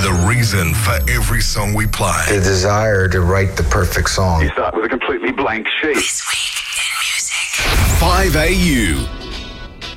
the reason for every song we play. The desire to write the perfect song. You start with a completely blank sheet. This week in music. 5AU.